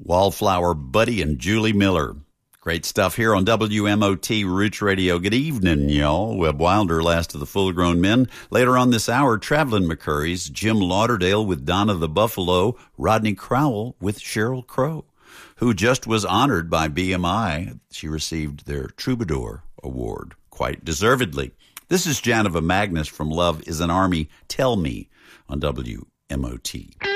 Wallflower Buddy and Julie Miller. Great stuff here on WMOT Roots Radio. Good evening, y'all. Webb Wilder, last of the full-grown men. Later on this hour, Traveling McCurry's Jim Lauderdale with Donna the Buffalo, Rodney Crowell with Sheryl Crow, who just was honored by BMI. She received their Troubadour Award, quite deservedly. This is Janova Magnus from Love is an Army. Tell Me on WMOT.